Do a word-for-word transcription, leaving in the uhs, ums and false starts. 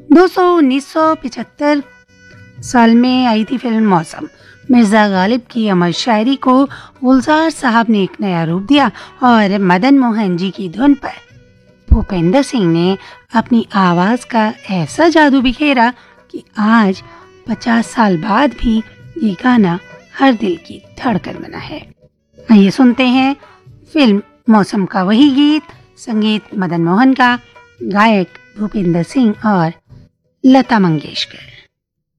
दोस्तों उन्नीस सौ पचहत्तर साल में आई थी फिल्म मौसम। मिर्ज़ा गालिब की अमर शायरी को गुलजार साहब ने एक नया रूप दिया और मदन मोहन जी की धुन पर भूपेंद्र सिंह ने अपनी आवाज़ का ऐसा जादू बिखेरा कि आज पचास साल बाद भी ये गाना हर दिल की धड़कन बना है। आइए सुनते हैं फिल्म मौसम का वही गीत, संगीत मदन मोहन का, गायक भूपेंद्र सिंह और लता मंगेशकर।